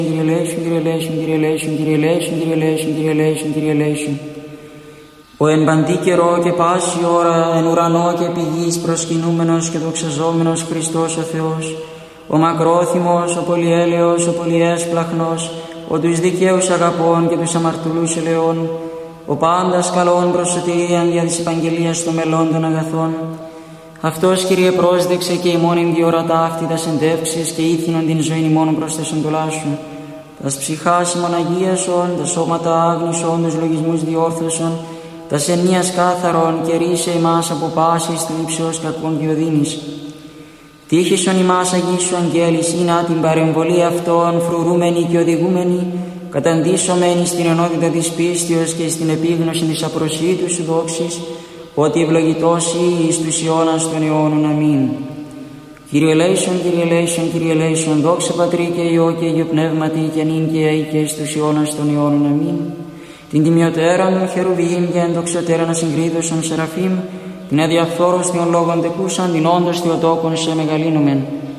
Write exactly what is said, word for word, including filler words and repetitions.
Kyrie eleison, Kyrie eleison, Kyrie eleison, Kyrie eleison, Kyrie eleison, Kyrie eleison, Kyrie eleison. Ο εν παντή καιρό και πάση ώρα εν ουρανό και επί γης προσκυνούμενος και δοξαζόμενος Χριστός ο Θεός, ο μακρόθυμος, ο πολυέλεος, ο πολυέσπλαχνος, ο τους δικαίους αγαπών και τους αμαρτωλούς ελεών, ο πάντας καλών προς σωτηρίαν δια της επαγγελίας των μελών των αγαθών. Αυτός, Κύριε, πρόσδεξε και ημών εν διορατά αυτή τας εντεύξεις και ήθινον την ζωήν ημών προς τες εντολάσου. Τας ψυχάς ημών αγίασον, τα σώματα άγνησον, τους λογισμούς διόρθωσον, τας ενίας κάθαρον και ρίσε ημάς από πάσης του ύψεως κακών και οδύνης. Τύχησον ημάς αγίσου αγγέλης, ή την παρεμβολή αυτών φρουρούμενη και οδηγούμενη, καταντήσομενη στην ενότητα της πίστεως και στην επίγνωση της απροσίτου σου δόξης, ότι ευλογητός ή εις τους αιώνας των αιώνων. Αμήν. Κύριε ελέησον, Κύριε ελέησον, Κύριε ελέησον, δόξα Πατρί και Υιό και Υιό Πνεύματι και νυν και αεί και εις τους αιώνας των αιώνων. Αμήν. Την τιμιωτέραν των χερουβίμ και ενδοξωτέραν ασυγκρίδωσον σεραφείμ, την αδιαφθόρος των λόγων τεκούσαν, την όντως Θεοτόκον σε μεγαλύνομεν.